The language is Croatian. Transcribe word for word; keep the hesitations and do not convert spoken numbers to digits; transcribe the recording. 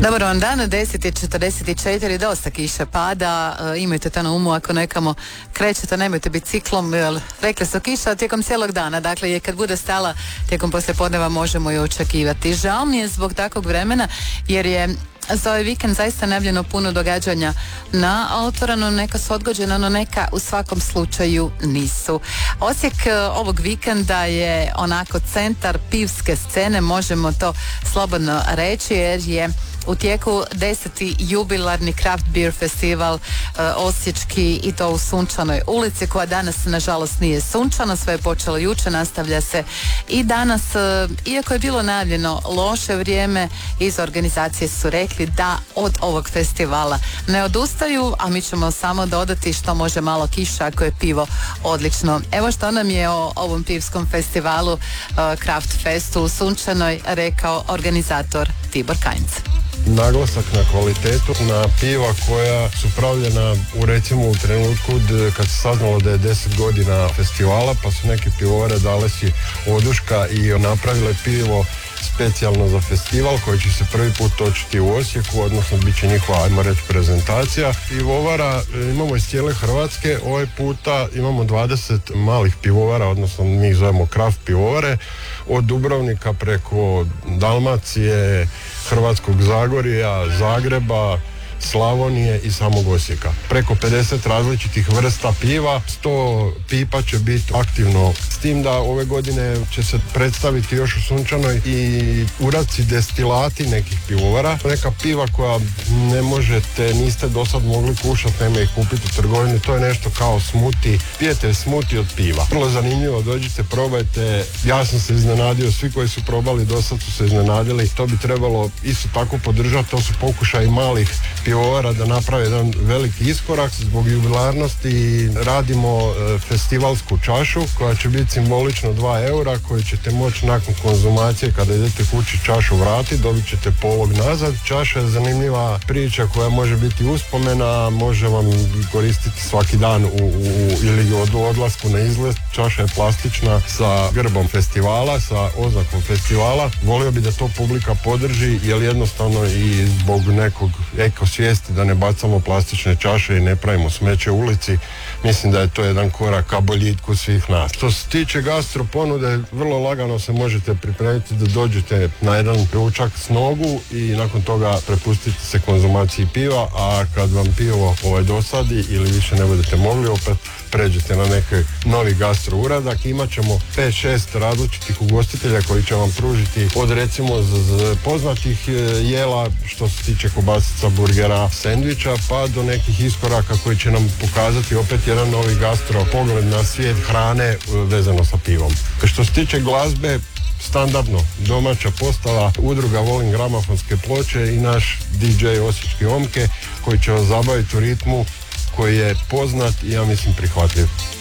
Dobar vam dan, deset i četrdeset četiri, dosta kiša pada, e, imajte to na umu ako nekamo krećete, nemojte biciklom, jer rekli su kiša tijekom cijelog dana, dakle je kad bude stala tijekom poslijepodneva možemo ju očekivati. Žao mi je zbog takvog vremena jer je za ovaj vikend zaista najavljeno puno događanja na Otvoreno, neka su odgođena, no neka u svakom slučaju nisu. Osijek ovog vikenda je onako centar pivske scene, možemo to slobodno reći, jer je u tijeku deseti jubilarni Craft Beer Festival uh, osječki, i to u Sunčanoj ulici, koja danas nažalost nije sunčana, sve je počelo jučer, nastavlja se i danas. Uh, iako je bilo najavljeno loše vrijeme, iz organizacije su rekli da od ovog festivala ne odustaju, a mi ćemo samo dodati što može malo kiša ako je pivo odlično. Evo što nam je o ovom pivskom festivalu uh, Craft Festu u Sunčanoj rekao organizator Tibor Kajnc. Naglasak na kvalitetu, na piva koja su pravljena u recimo u trenutku kad se saznalo da je deset godina festivala, pa su neke pivovare dale si oduška i napravile pivo specijalno za festival koji će se prvi put točiti u Osijeku, odnosno bit će njihova, ajmo reći, prezentacija. Pivovara imamo iz cijele Hrvatske, ovaj puta imamo dvadeset malih pivovara, odnosno mi ih zovemo craft pivovare, od Dubrovnika preko Dalmacije, Hrvatskog Zagorja, Zagreba, Slavonije i samog Osijeka. Preko pedeset različitih vrsta piva, sto pipa će biti aktivno, s tim da ove godine će se predstaviti još u Sunčanoj i uradci destilati nekih pivovara. Neka piva koja ne možete, niste do sad mogli kušati, nema ih kupiti u trgovini, to je nešto kao smuti, pijete smuti od piva. Vrlo zanimljivo, dođite, probajte, ja sam se iznenadio, svi koji su probali do sad su se iznenadili, to bi trebalo isto tako podržati, to su pokušaj malih pivovara da naprave jedan veliki iskorak. Zbog jubilarnosti radimo e, festivalsku čašu koja će biti simbolično dva eura, koju ćete moći nakon konzumacije kada idete kući čašu vratiti, dobit ćete polog nazad. Čaša je zanimljiva priča koja može biti uspomena, može vam koristiti svaki dan u, u, ili od odlasku na izlet. Čaša je plastična sa grbom festivala, sa oznakom festivala. Volio bi da to publika podrži, jer jednostavno i zbog nekog ekosvijesti da ne bacamo plastične čaše i ne pravimo smeće u ulici, mislim da je to jedan korak ka boljitku svih nas. Što se tiče gastro ponude, vrlo lagano se možete pripremiti da dođete na jedan ručak s nogu i nakon toga prepustite se konzumaciji piva, a kad vam pivo ovaj dosadi ili više ne budete mogli, opet pređete na neki novi gastro uradak. Imat ćemo pet šest različitih ugostitelja koji će vam pružiti od recimo z- z- poznatih jela što se tiče kobasica, burgera, sendviča, pa do nekih iskoraka koji će nam pokazati opet jedan novi gastro pogled na svijet hrane vezano sa pivom. Što se tiče glazbe, standardno domaća postava, udruga Volim gramofonske ploče i naš D J Osječki Omke koji će vas zabaviti u ritmu koji je poznat i ja mislim prihvatljiv.